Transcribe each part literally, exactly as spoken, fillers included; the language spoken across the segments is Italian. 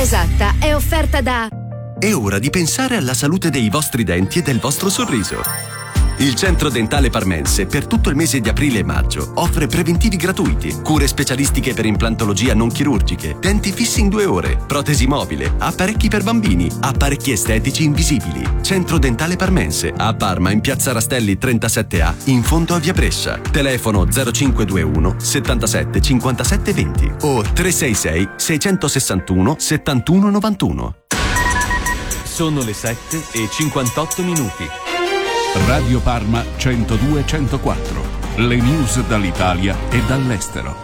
Esatta è offerta da... È ora di pensare alla salute dei vostri denti e del vostro sorriso. Il Centro Dentale Parmense per tutto il mese di aprile e maggio offre preventivi gratuiti, cure specialistiche per implantologia non chirurgiche, denti fissi in due ore, protesi mobile, apparecchi per bambini, apparecchi estetici invisibili. Centro Dentale Parmense a Parma in Piazza Rastelli trentasette A in fondo a Via Brescia. Telefono zero cinque due uno settantasette cinquantasette venti o tre sei sei sei sei uno sette uno nove uno. Sono le sette e cinquantotto minuti. Radio Parma centodue centoquattro. Le news dall'Italia e dall'estero.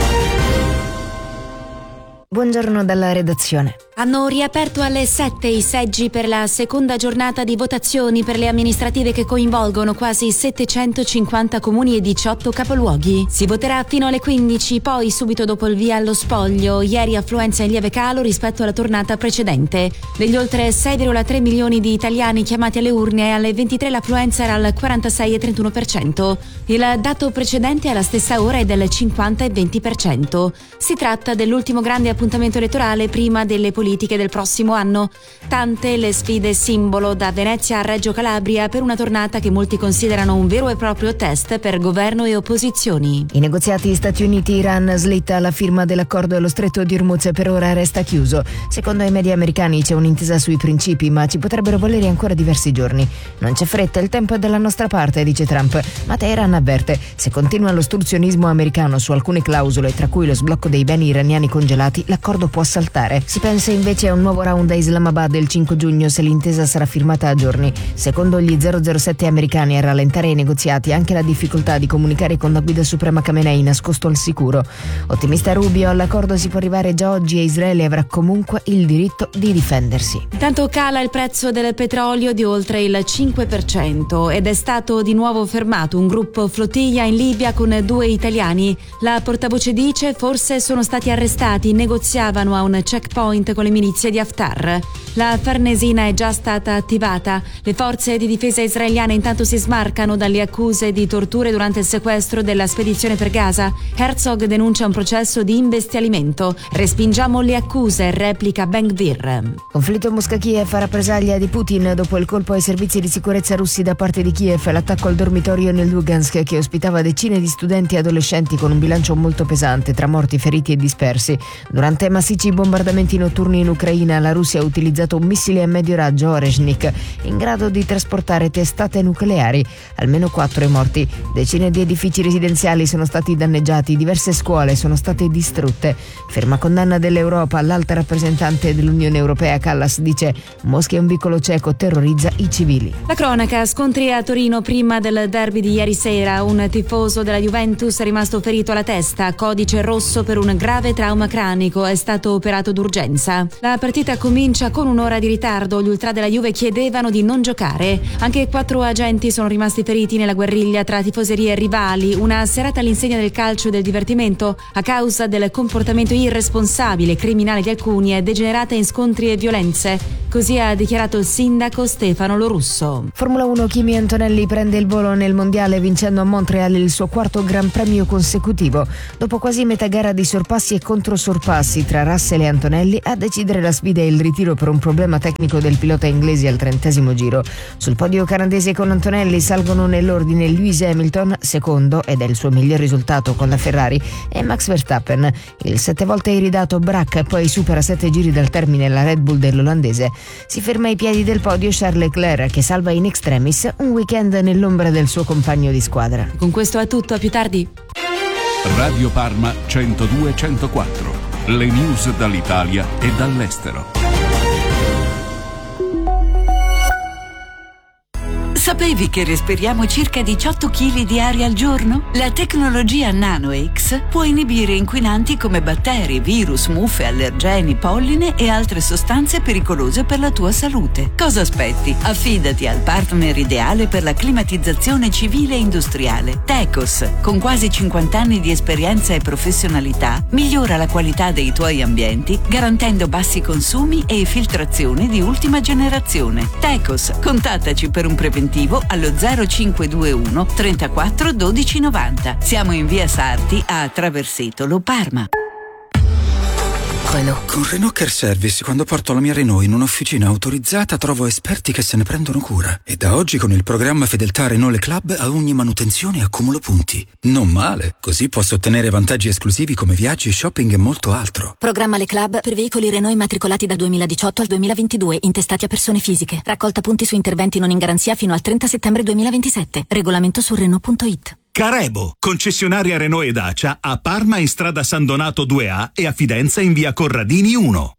Buongiorno dalla redazione. Hanno riaperto alle sette i seggi per la seconda giornata di votazioni per le amministrative che coinvolgono quasi settecentocinquanta comuni e diciotto capoluoghi. Si voterà fino alle quindici, poi subito dopo il via allo spoglio. Ieri affluenza in lieve calo rispetto alla tornata precedente. Degli oltre sei virgola tre milioni di italiani chiamati alle urne, alle ventitré l'affluenza era al quarantasei virgola trentuno per cento. Il dato precedente alla stessa ora è del cinquanta virgola venti per cento. Si tratta dell'ultimo grande appuntamento elettorale prima delle politiche del prossimo anno. Tante le sfide simbolo, da Venezia a Reggio Calabria, per una tornata che molti considerano un vero e proprio test per governo e opposizioni. I negoziati Stati Uniti-Iran slitta la firma dell'accordo e lo stretto di Hormuz per ora resta chiuso. Secondo i media americani c'è un'intesa sui principi, ma ci potrebbero volere ancora diversi giorni. Non c'è fretta, il tempo è dalla nostra parte, dice Trump, ma Teheran avverte: se continua l'ostruzionismo americano su alcune clausole, tra cui lo sblocco dei beni iraniani congelati, l'accordo può saltare. Si pensa invece a un nuovo round a Islamabad il cinque giugno se l'intesa sarà firmata a giorni. Secondo gli zero zero sette americani, a rallentare i negoziati anche la difficoltà di comunicare con la guida suprema Khamenei nascosto al sicuro. Ottimista Rubio: all'accordo si può arrivare già oggi e Israele avrà comunque il diritto di difendersi. Intanto cala il prezzo del petrolio di oltre il cinque per cento ed è stato di nuovo fermato un gruppo flottiglia in Libia con due italiani. La portavoce dice: forse sono stati arrestati, negoziavano a un checkpoint con le milizie di Haftar. La Farnesina è già stata attivata. Le forze di difesa israeliane intanto si smarcano dalle accuse di torture durante il sequestro della spedizione per Gaza. Herzog denuncia un processo di imbestialimento. Respingiamo le accuse, replica Ben Gvir. Conflitto Mosca-Kiev, rappresaglia di Putin dopo il colpo ai servizi di sicurezza russi da parte di Kiev, l'attacco al dormitorio nel Lugansk che ospitava decine di studenti e adolescenti con un bilancio molto pesante tra morti, feriti e dispersi. Durante massicci bombardamenti notturni in Ucraina, la Russia ha utilizzato un missile a medio raggio Oreshnik in grado di trasportare testate nucleari. Almeno quattro i morti. Decine di edifici residenziali sono stati danneggiati, diverse scuole sono state distrutte. Ferma condanna dell'Europa. L'alta rappresentante dell'Unione Europea Kallas dice: Mosca è un vicolo cieco, terrorizza i civili. La cronaca: scontri a Torino prima del derby di ieri sera. Un tifoso della Juventus è rimasto ferito alla testa, codice rosso per un grave trauma cranico, è stato operato d'urgenza. La partita comincia con un'ora di ritardo. Gli ultra della Juve chiedevano di non giocare. Anche quattro agenti sono rimasti feriti nella guerriglia tra tifoserie rivali. Una serata all'insegna del calcio e del divertimento a causa del comportamento irresponsabile e criminale di alcuni è degenerata in scontri e violenze. Così ha dichiarato il sindaco Stefano Lorusso. Formula uno, Kimi Antonelli prende il volo nel mondiale vincendo a Montreal il suo quarto Gran Premio consecutivo. Dopo quasi metà gara di sorpassi e controsorpassi tra Russell e Antonelli, a decidere la sfida è il ritiro per un problema tecnico del pilota inglese al trentesimo giro. Sul podio canadese con Antonelli salgono nell'ordine Lewis Hamilton, secondo ed è il suo miglior risultato con la Ferrari, e Max Verstappen. Il sette volte iridato Brack poi supera sette giri dal termine la Red Bull dell'olandese. Si ferma ai piedi del podio Charles Leclerc che salva in extremis un weekend nell'ombra del suo compagno di squadra. Con questo è tutto, a più tardi. Radio Parma centodue centoquattro. Le news dall'Italia e dall'estero. Sapevi che respiriamo circa diciotto chili di aria al giorno? La tecnologia NanoX può inibire inquinanti come batteri, virus, muffe, allergeni, polline e altre sostanze pericolose per la tua salute. Cosa aspetti? Affidati al partner ideale per la climatizzazione civile e industriale. Tecos, con quasi cinquanta anni di esperienza e professionalità, migliora la qualità dei tuoi ambienti garantendo bassi consumi e filtrazione di ultima generazione. Tecos, contattaci per un preventivo allo zero cinque due uno trentaquattro dodici novanta. Siamo in via Sarti a Traversetolo, Parma. Renault. Con Renault Care Service, quando porto la mia Renault in un'officina autorizzata, trovo esperti che se ne prendono cura. E da oggi con il programma Fedeltà Renault Le Club a ogni manutenzione accumulo punti. Non male, così posso ottenere vantaggi esclusivi come viaggi, shopping e molto altro. Programma Le Club per veicoli Renault immatricolati dal duemiladiciotto al duemilaventidue, intestati a persone fisiche. Raccolta punti su interventi non in garanzia fino al trenta settembre duemilaventisette. Regolamento su Renault punto it. Carebo, concessionaria Renault e Dacia a Parma in strada San Donato due A e a Fidenza in via Corradini uno.